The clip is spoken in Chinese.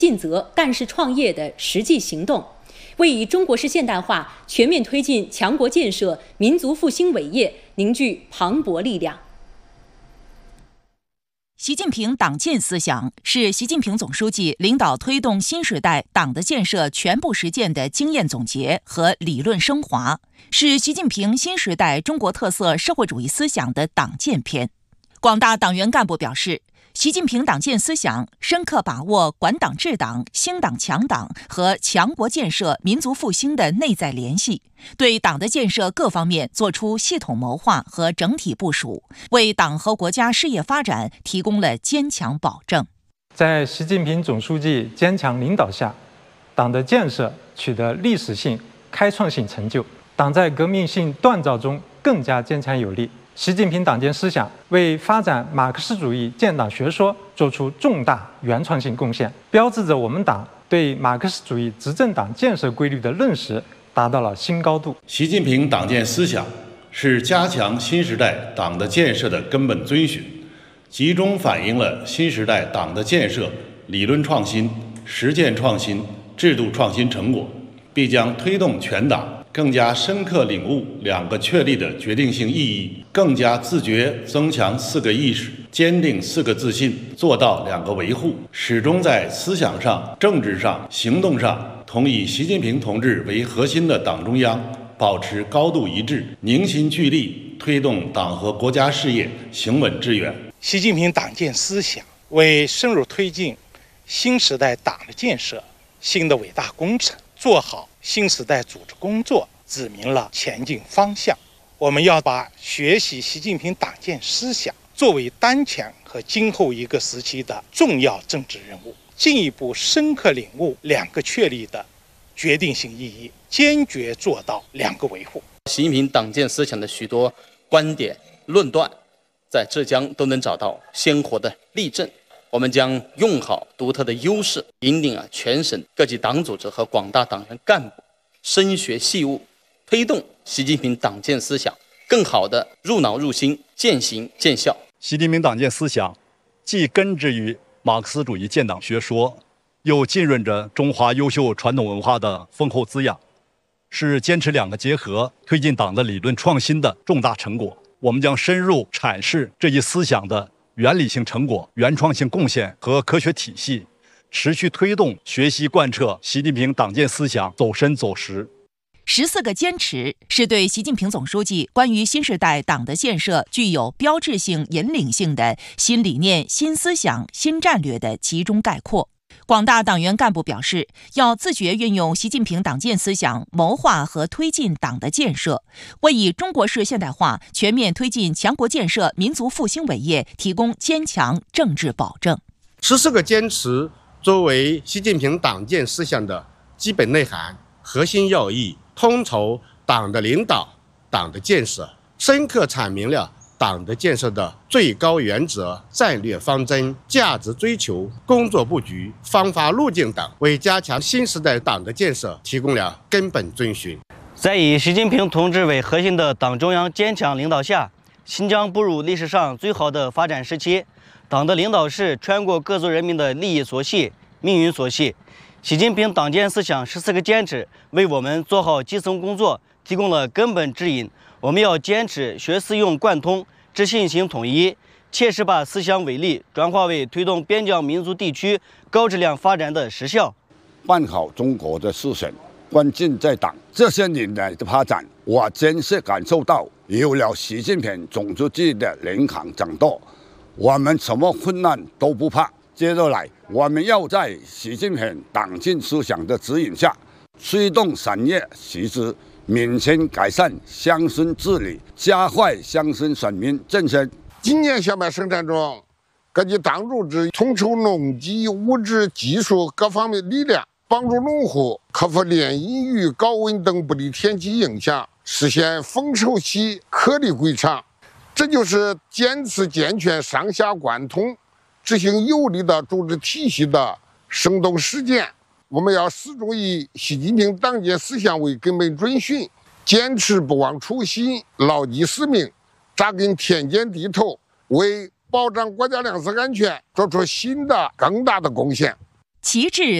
尽责干事创业的实际行动，为以中国式现代化全面推进强国建设、民族复兴伟业凝聚磅礴力量。 习近平党建思想是习近平总书记领导推动新时代党的建设全部实践的经验总结和理论升华，是习近平新时代中国特色社会主义思想的党建篇。广大党员干部表示，习近平党建思想深刻把握管党治党、兴党强党和强国建设、民族复兴的内在联系，对党的建设各方面作出系统谋划和整体部署，为党和国家事业发展提供了坚强保证。 在习近平总书记坚强领导下，党的建设取得历史性、开创性成就，党在革命性锻造中更加坚强有力。习近平党建思想为发展马克思主义建党学说做出重大原创性贡献，标志着我们党对马克思主义执政党建设规律的认识达到了新高度。 习近平党建思想是加强新时代党的建设的根本遵循，集中反映了新时代党的建设理论创新、实践创新、制度创新成果，必将推动全党更加深刻领悟两个确立的决定性意义，更加自觉增强四个意识，坚定四个自信，做到两个维护，始终在思想上、政治上、行动上同以习近平同志为核心的党中央保持高度一致，凝心聚力，推动党和国家事业行稳致远。 习近平党建思想为深入推进新时代党的建设新的伟大工程做好新时代组织工作指明了前进方向。我们要把学习习近平党建思想作为当前和今后一个时期的重要政治任务，进一步深刻领悟两个确立的决定性意义，坚决做到两个维护。 习近平党建思想的许多观点论断在浙江都能找到鲜活的例证。我们将用好独特的优势，引领全省各级党组织和广大党员干部深学细悟，推动习近平党建思想更好地入脑入心、践行见效。 习近平党建思想既根植于马克思主义建党学说，又浸润着中华优秀传统文化的丰厚滋养，是坚持两个结合、推进党的理论创新的重大成果。我们将深入阐释这一思想的原理性成果、原创性贡献和科学体系，持续推动学习贯彻习近平党建思想走深走实。 14个坚持是对习近平总书记关于新时代党的建设具有标志性、引领性的新理念、新思想、新战略的集中概括。广大党员干部表示，要自觉运用习近平党建思想，谋划和推进党的建设，为以中国式现代化全面推进强国建设、民族复兴伟业提供坚强政治保证。 14个坚持作为习近平党建思想的基本内涵、核心要义，统筹党的领导、党的建设，深刻阐明了党的建设的最高原则、战略方针、价值追求、工作布局、方法路径等，为加强新时代党的建设提供了根本遵循。 在以习近平同志为核心的党中央坚强领导下，新疆步入历史上最好的发展时期。党的领导是全国各族人民的利益所系、命运所系。习近平党建思想14个坚持为我们做好基层工作提供了根本指引。我们要坚持学思用贯通、知信行统一，切实把思想伟力转化为推动边疆民族地区高质量发展的实效。 办好中国的事情，关键在党。这些年来的发展，我真是感受到，有了习近平总书记的领航掌舵，我们什么困难都不怕。接着来，我们要在习近平党建思想的指引下，推动产业实施民生改善、乡村治理，加快乡村选民振兴。 今年小麦生产中，各级党组织统筹农机、物质、技术各方面力量，帮助农户克服连阴雨、高温等不利天气影响，实现丰收期颗粒归场。这就是坚持健全上下贯通、执行有力的组织体系的生动实践。我们要始终以习近平党建思想为根本遵循，坚持不忘初心，牢记使命，扎根田间地头，为保障国家粮食安全做出新的更大的贡献。 旗帜